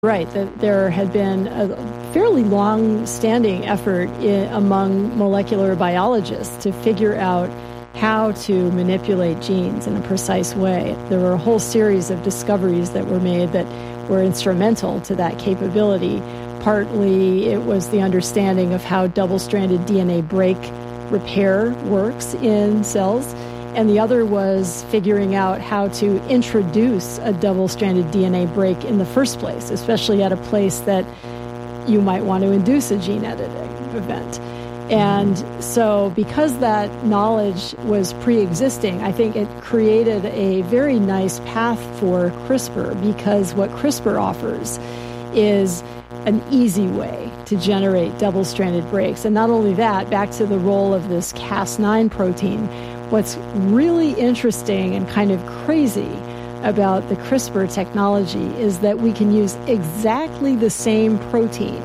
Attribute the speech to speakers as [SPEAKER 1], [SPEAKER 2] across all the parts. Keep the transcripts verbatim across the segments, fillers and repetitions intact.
[SPEAKER 1] Right, that there had been a fairly long-standing effort in, among molecular biologists to figure out how to manipulate genes in a precise way. There were a whole series of discoveries that were made that were instrumental to that capability. Partly it was the understanding of how double-stranded D N A break repair works in cells, and the other was figuring out how to introduce a double-stranded D N A break in the first place, especially at a place that you might want to induce a gene editing event. And so because that knowledge was pre-existing, I think it created a very nice path for CRISPR, because what CRISPR offers is an easy way to generate double-stranded breaks. And not only that, back to the role of this Cas nine protein, what's really interesting and kind of crazy about the CRISPR technology is that we can use exactly the same protein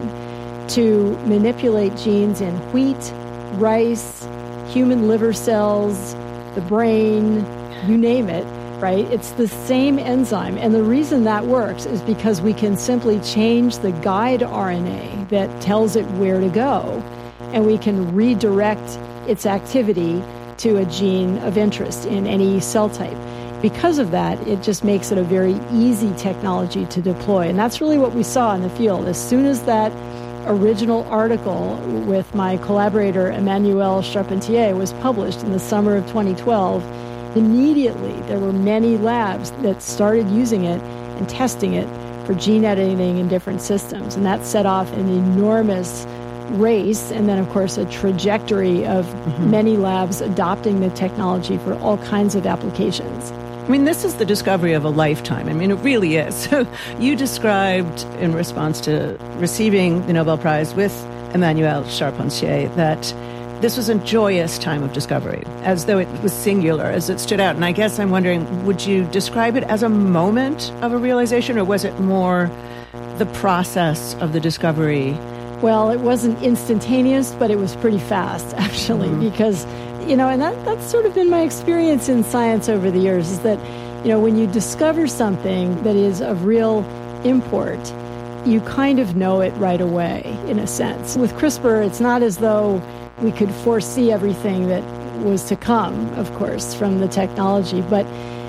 [SPEAKER 1] to manipulate genes in wheat, rice, human liver cells, the brain, you name it, right? It's the same enzyme. And the reason that works is because we can simply change the guide R N A that tells it where to go, and we can redirect its activity to a gene of interest in any cell type. Because of that, it just makes it a very easy technology to deploy. And that's really what we saw in the field. As soon as that original article with my collaborator Emmanuelle Charpentier was published in the summer of twenty twelve, immediately there were many labs that started using it and testing it for gene editing in different systems. And that set off an enormous race, and then of course a trajectory of mm-hmm. many labs adopting the technology for all kinds of applications.
[SPEAKER 2] I mean, this is the discovery of a lifetime. I mean, it really is. So you described in response to receiving the Nobel Prize with Emmanuelle Charpentier that this was a joyous time of discovery, as though it was singular, as it stood out. And I guess I'm wondering, would you describe it as a moment of a realization, or was it more the process of the discovery?
[SPEAKER 1] Well, it wasn't instantaneous, but it was pretty fast, actually, mm-hmm. because, you know, and that, that's sort of been my experience in science over the years, is that, you know, when you discover something that is of real import, you kind of know it right away, in a sense. With CRISPR, it's not as though we could foresee everything that was to come, of course, from the technology, but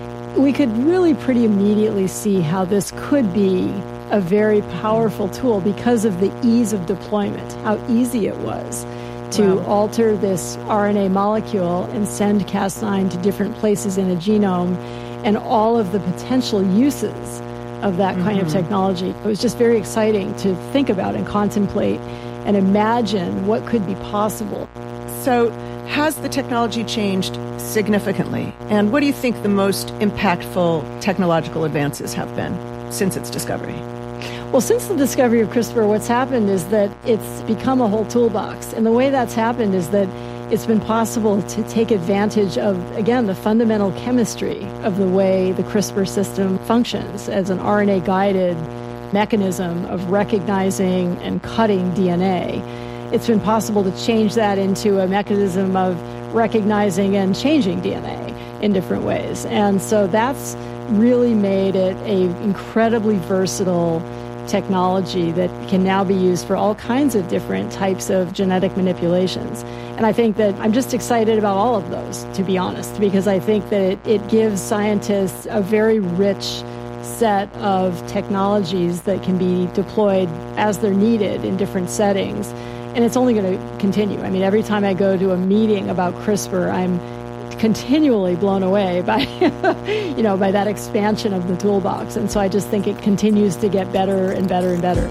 [SPEAKER 1] we could really pretty immediately see how this could be a very powerful tool because of the ease of deployment, how easy it was to wow. alter this R N A molecule and send Cas nine to different places in a genome, and all of the potential uses of that kind mm-hmm. of technology. It was just very exciting to think about and contemplate and imagine what could be possible.
[SPEAKER 2] So has the technology changed significantly? And what do you think the most impactful technological advances have been since its discovery?
[SPEAKER 1] Well, since the discovery of CRISPR, what's happened is that it's become a whole toolbox. And the way that's happened is that it's been possible to take advantage of, again, the fundamental chemistry of the way the CRISPR system functions as an R N A-guided mechanism of recognizing and cutting D N A. It's been possible to change that into a mechanism of recognizing and changing D N A in different ways. And so that's really made it an incredibly versatile technology that can now be used for all kinds of different types of genetic manipulations. And I think that I'm just excited about all of those, to be honest, because I think that it, it gives scientists a very rich set of technologies that can be deployed as they're needed in different settings. And it's only going to continue. I mean, every time I go to a meeting about CRISPR, I'm continually blown away by, you know, by that expansion of the toolbox. And so I just think it continues to get better and better and better.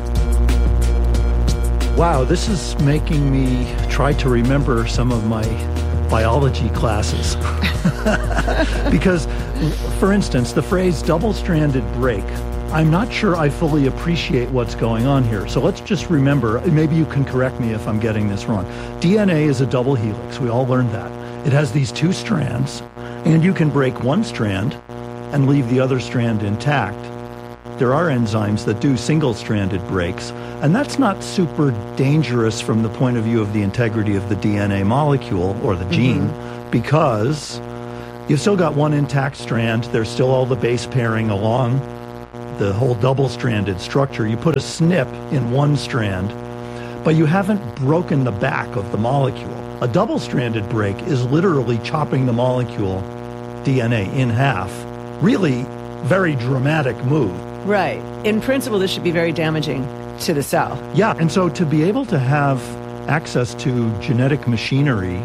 [SPEAKER 3] Wow, this is making me try to remember some of my biology classes. Because, for instance, the phrase double-stranded break, I'm not sure I fully appreciate what's going on here. So let's just remember, maybe you can correct me if I'm getting this wrong. D N A is a double helix. We all learned that. It has these two strands, and you can break one strand and leave the other strand intact. There are enzymes that do single-stranded breaks, and that's not super dangerous from the point of view of the integrity of the D N A molecule or the gene, mm-hmm. because you've still got one intact strand. There's still all the base pairing along the whole double-stranded structure. You put a S N P in one strand, but you haven't broken the back of the molecule. A double-stranded break is literally chopping the molecule, D N A, in half. Really very dramatic move.
[SPEAKER 2] Right. In principle, this should be very damaging to the cell.
[SPEAKER 3] Yeah, and so to be able to have access to genetic machinery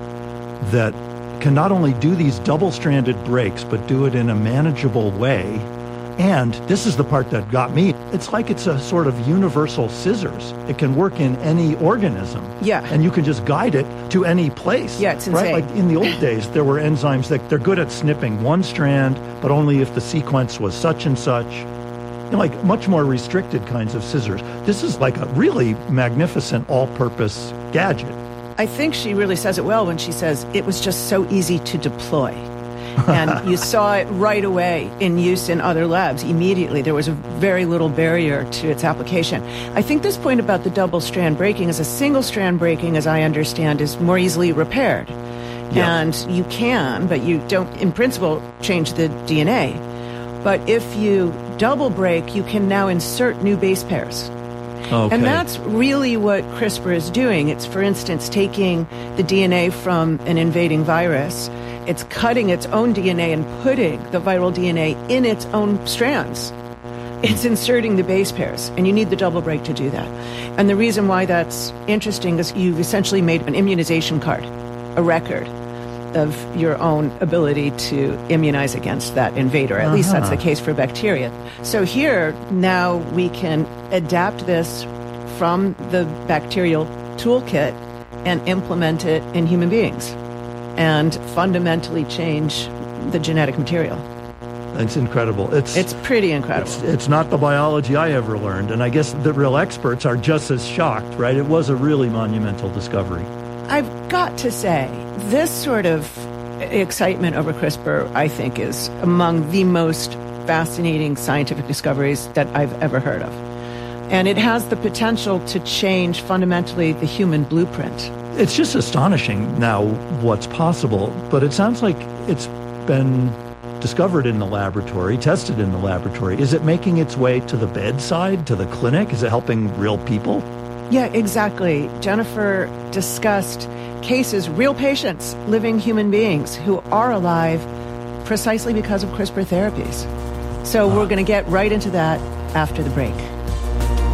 [SPEAKER 3] that can not only do these double-stranded breaks, but do it in a manageable way. And this is the part that got me. It's like it's a sort of universal scissors. It can work in any organism.
[SPEAKER 2] Yeah.
[SPEAKER 3] And you can just guide it to any place.
[SPEAKER 2] Yeah, it's insane.
[SPEAKER 3] Right? Like in the old days, there were enzymes that they're good at snipping one strand, but only if the sequence was such and such. You know, like much more restricted kinds of scissors. This is like a really magnificent all-purpose gadget.
[SPEAKER 2] I think she really says it well when she says it was just so easy to deploy. And you saw it right away in use in other labs immediately. There was a very little barrier to its application. I think this point about the double strand breaking is a single strand breaking, as I understand, is more easily repaired.
[SPEAKER 3] Yeah.
[SPEAKER 2] And you can, but you don't, in principle, change the D N A. But if you double break, you can now insert new base pairs.
[SPEAKER 3] Okay.
[SPEAKER 2] And that's really what CRISPR is doing. It's, for instance, taking the D N A from an invading virus. It's cutting its own D N A and putting the viral D N A in its own strands. It's inserting the base pairs, and you need the double break to do that. And the reason why that's interesting is you've essentially made an immunization card, a record of your own ability to immunize against that invader. At uh-huh. least that's the case for bacteria. So here, now we can adapt this from the bacterial toolkit and implement it in human beings and fundamentally change the genetic material.
[SPEAKER 3] It's incredible. It's
[SPEAKER 2] it's pretty incredible.
[SPEAKER 3] It's, it's not the biology I ever learned, and I guess the real experts are just as shocked, right? It was a really monumental discovery.
[SPEAKER 2] I've got to say, this sort of excitement over CRISPR, I think, is among the most fascinating scientific discoveries that I've ever heard of. And it has the potential to change fundamentally the human blueprint.
[SPEAKER 3] It's just astonishing now what's possible, but it sounds like it's been discovered in the laboratory, tested in the laboratory. Is it making its way to the bedside, to the clinic? Is it helping real people?
[SPEAKER 2] Yeah, exactly. Jennifer discussed cases, real patients, living human beings who are alive precisely because of CRISPR therapies. So we're going to get right into that after the break.